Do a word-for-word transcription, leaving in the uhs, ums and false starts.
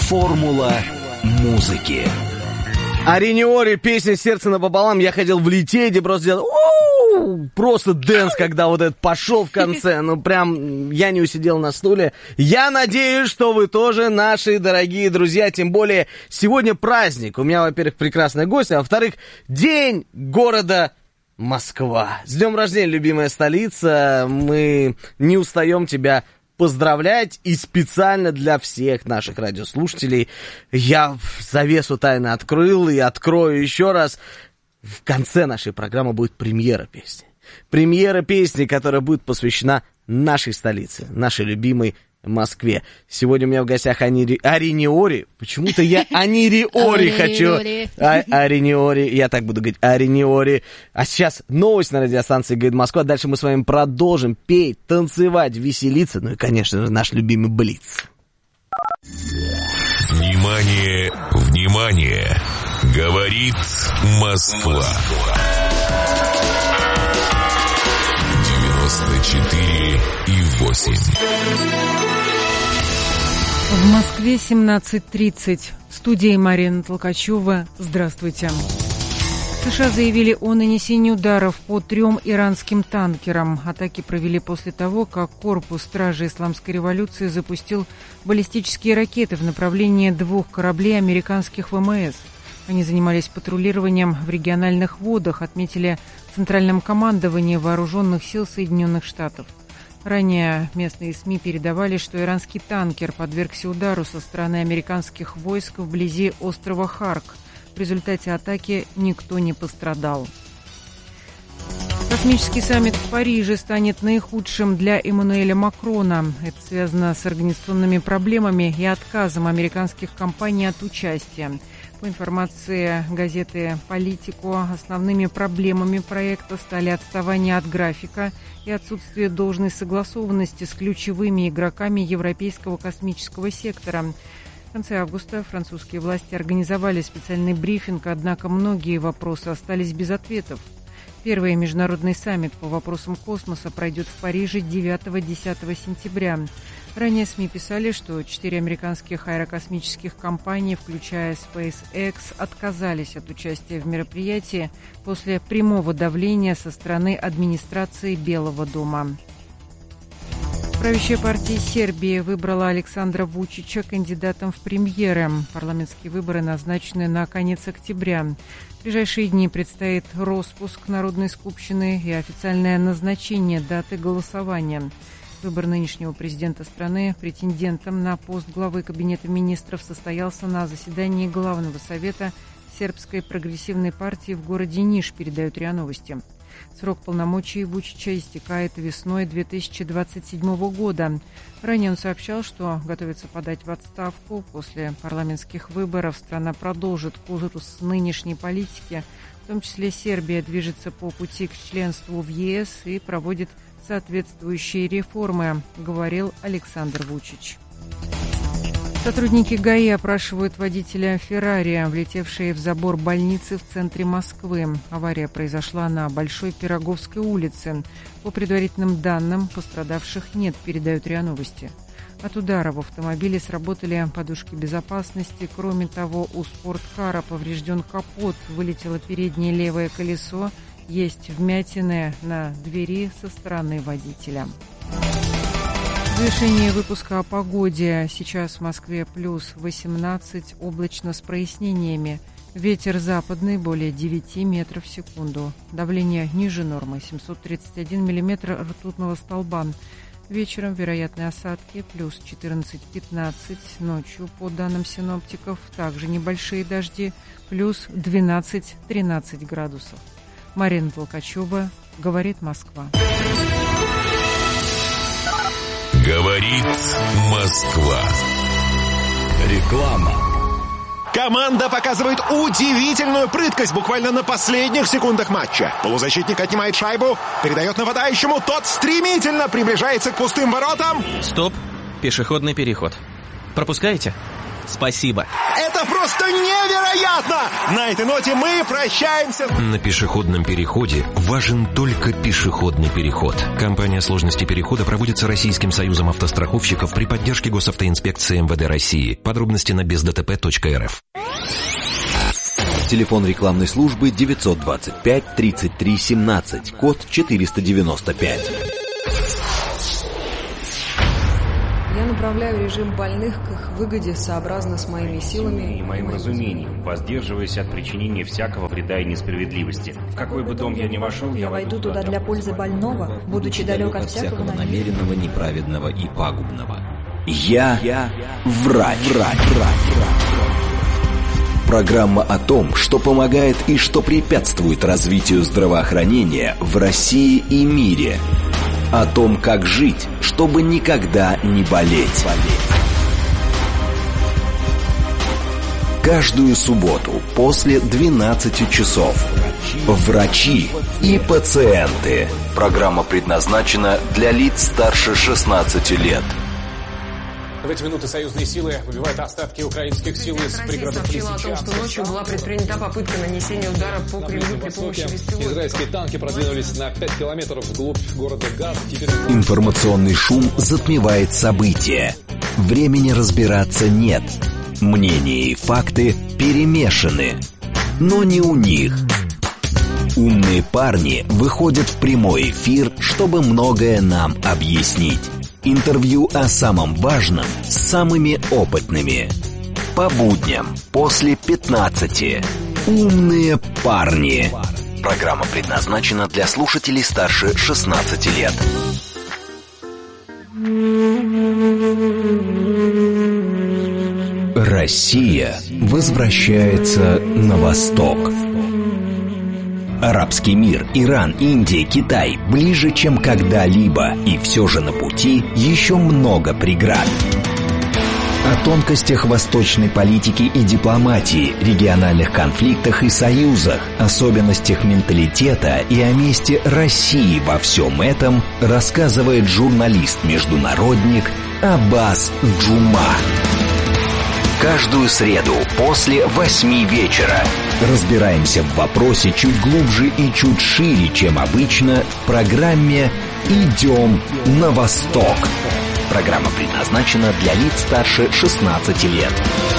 Формула музыки. Ариниори, песня «Сердце напополам». Я хотел влететь и просто делать у-у-у, просто дэнс, когда вот этот пошел в конце. Ну, прям я не усидел на стуле. Я надеюсь, что вы тоже, наши дорогие друзья. Тем более, сегодня праздник. У меня, во-первых, прекрасная гостья, а во-вторых, день города Москва. С днем рождения, любимая столица. Мы не устаем тебя поздравлять, и специально для всех наших радиослушателей я завесу тайны открыл и открою еще раз. В конце нашей программы будет премьера песни. Премьера песни, которая будет посвящена нашей столице, нашей любимой Москве. Сегодня у меня в гостях Ани... Ариниори. Почему-то я Анириори хочу. А, Ариниори. Я так буду говорить. Ариниори. А сейчас новость на радиостанции «Говорит Москва». Дальше мы с вами продолжим петь, танцевать, веселиться. Ну и, конечно же, наш любимый Блиц. Внимание, внимание. Говорит Москва. девяносто четыре и восемь. В Москве семнадцать тридцать. В студии Марина Толкачева. Здравствуйте. США заявили о нанесении ударов по трем иранским танкерам. Атаки провели после того, как корпус стражи Исламской революции запустил баллистические ракеты в направлении двух кораблей американских ВМС. Они занимались патрулированием в региональных водах, отметили в Центральном командовании Вооруженных сил Соединенных Штатов. Ранее местные СМИ передавали, что иранский танкер подвергся удару со стороны американских войск вблизи острова Харк. В результате атаки никто не пострадал. Космический саммит в Париже станет наихудшим для Эммануэля Макрона. Это связано с организационными проблемами и отказом американских компаний от участия. По информации газеты «Политико», основными проблемами проекта стали отставание от графика и отсутствие должной согласованности с ключевыми игроками европейского космического сектора. В конце августа французские власти организовали специальный брифинг, однако многие вопросы остались без ответов. Первый международный саммит по вопросам космоса пройдет в Париже девятого-десятого сентября. Ранее СМИ писали, что четыре американских аэрокосмических компании, включая SpaceX, отказались от участия в мероприятии после прямого давления со стороны администрации Белого дома. Правящая партия Сербии выбрала Александра Вучича кандидатом в премьеры. Парламентские выборы назначены на конец октября. В ближайшие дни предстоит роспуск Народной скупщины и официальное назначение даты голосования. Выбор нынешнего президента страны претендентом на пост главы Кабинета министров состоялся на заседании Главного совета сербской прогрессивной партии в городе Ниш, передают РИА Новости. Срок полномочий Вучича истекает весной две тысячи двадцать седьмого года. Ранее он сообщал, что готовится подать в отставку. После парламентских выборов страна продолжит курс нынешней политики. В том числе Сербия движется по пути к членству в ЕС и проводит соответствующие реформы, говорил Александр Вучич. Сотрудники ГАИ опрашивают водителя «Феррари», влетевшей в забор больницы в центре Москвы. Авария произошла на Большой Пироговской улице. По предварительным данным, пострадавших нет, передают РИА Новости. От удара в автомобиле сработали подушки безопасности. Кроме того, у спорткара поврежден капот, вылетело переднее левое колесо. Есть вмятины на двери со стороны водителя. В завершение выпуска о погоде. Сейчас в Москве плюс восемнадцать, облачно с прояснениями. Ветер западный более девяти метров в секунду. Давление ниже нормы семьсот тридцать один миллиметр ртутного столба. Вечером вероятны осадки плюс четырнадцать-пятнадцать. Ночью, по данным синоптиков, также небольшие дожди плюс двенадцать-тринадцать градусов. Марина Толкачева, говорит Москва. Говорит Москва. Реклама. Команда показывает удивительную прыткость буквально на последних секундах матча. Полузащитник отнимает шайбу, передает нападающему, тот стремительно приближается к пустым воротам. Стоп, пешеходный переход. Пропускаете? Спасибо. Это просто невероятно! На этой ноте мы прощаемся. На пешеходном переходе важен только пешеходный переход. Кампания сложности перехода проводится Российским союзом автостраховщиков при поддержке Госавтоинспекции эм вэ дэ России. Подробности на без дэ тэ пэ точка эр эф. Телефон рекламной службы девятьсот двадцать пять тридцать три семнадцать, код четыреста девяносто пять. Я направляю режим больных к их выгоде сообразно с моими силами и моим разумением, воздерживаясь от причинения всякого вреда и несправедливости. В какой бы дом я ни вошел, я войду туда для пользы больного, будучи далек от всякого намеренного, неправедного и пагубного. Я, я врач, врач, врач, врач. Программа о том, что помогает и что препятствует развитию здравоохранения в России и мире. О том, как жить, чтобы никогда не болеть. Каждую субботу после двенадцати часов. Врачи и пациенты. Программа предназначена для лиц старше шестнадцати лет. В эти минуты союзные силы выбивают остатки украинских сил из пригородов Лисичанска. Россия сообщила о том, что ночью была предпринята попытка нанесения удара по Кремлю при помощи беспилотников. Израильские танки продвинулись на пять километров вглубь города Газ. Теперь... Информационный шум затмевает события. Времени разбираться нет. Мнения и факты перемешаны. Но не у них. Умные парни выходят в прямой эфир, чтобы многое нам объяснить. Интервью о самом важном с самыми опытными. По будням после пятнадцати. Умные парни. Программа предназначена для слушателей старше шестнадцати лет. Россия возвращается на восток. Арабский мир, Иран, Индия, Китай ближе, чем когда-либо, и все же на пути еще много преград. О тонкостях восточной политики и дипломатии, региональных конфликтах и союзах, особенностях менталитета и о месте России во всем этом рассказывает журналист-международник Аббас Джума. Каждую среду после восьми вечера разбираемся в вопросе чуть глубже и чуть шире, чем обычно, в программе «Идем на восток». Программа предназначена для лиц старше шестнадцати лет.